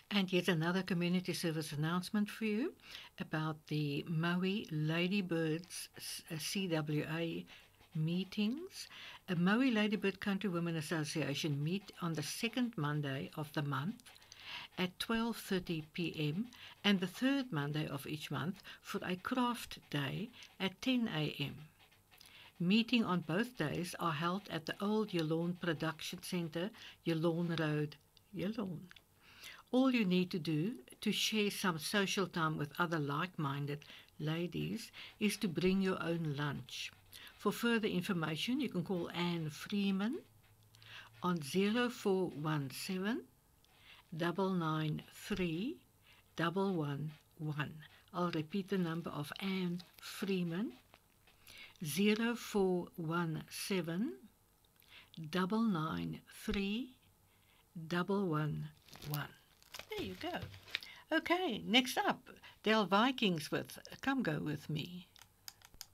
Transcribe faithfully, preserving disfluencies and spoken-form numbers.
And yet another community service announcement for you about the Maui Ladybirds uh, C W A meetings. A Maui Ladybird Country Women Association meet on the second Monday of the month at twelve thirty p m and the third Monday of each month for a craft day at ten a m. Meeting on both days are held at the Old Yallourn Production Centre, Yallourn Road, Yallourn. All you need to do to share some social time with other like-minded ladies is to bring your own lunch. For further information, you can call Anne Freeman on zero four one seven, nine nine three, one one one. I'll repeat the number of Anne Freeman, zero four one seven, nine nine three, one one one. There you go. Okay, next up, Del Vikings with Come Go With Me.